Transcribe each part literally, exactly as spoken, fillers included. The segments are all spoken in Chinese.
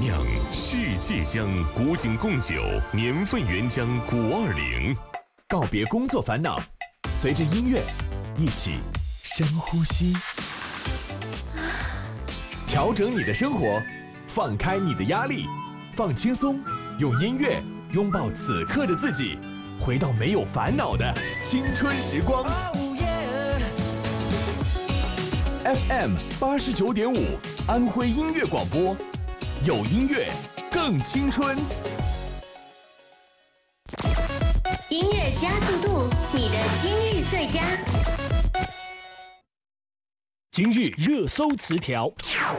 酿世界香古井贡酒年份原浆古二零。 告别工作烦恼，随着音乐一起深呼吸，调整你的生活，放开你的压力，放轻松，用音乐拥抱此刻的自己，回到没有烦恼的青春时光。F M 八十九点五，安徽音乐广播，有音乐更青春。 音乐加速度，你的今日最佳。 今日热搜词条。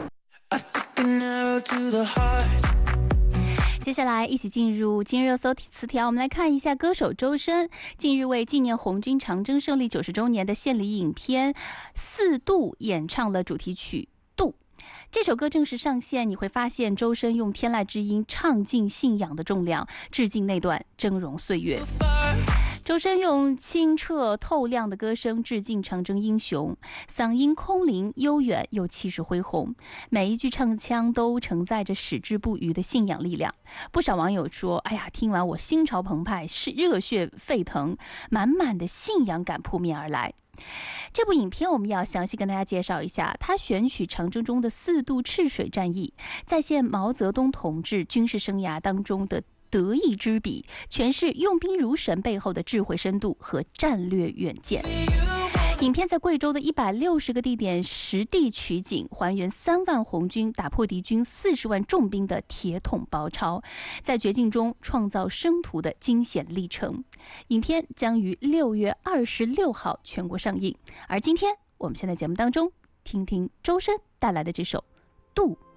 接下来一起进入今日热搜词条，我们来看一下歌手周深近日为纪念红军长征胜利九十周年的献礼影片《四度》演唱了主题曲《度》。这首歌正式上线，你会发现周深用天籁之音唱尽信仰的重量，致敬那段峥嵘岁月。周深用清澈透亮的歌声致敬长征英雄，嗓音空灵悠远又气势恢宏，每一句唱腔都承载着矢志不渝的信仰力量。不少网友说，哎呀，听完我心潮澎湃，是热血沸腾，满满的信仰感扑面而来。这部影片我们要详细跟大家介绍一下，它选取长征中的四渡赤水战役，再现毛泽东同志军事生涯当中的得意之笔，诠释用兵如神背后的智慧深度和战略远见。影片在贵州的一百六十个地点实地取景，还原三万红军打破敌军四十万重兵的铁桶包抄，在绝境中创造生图的惊险历程。影片将于六月二十六号全国上映。而今天我们现在节目当中听听周深带来的这首《渡》。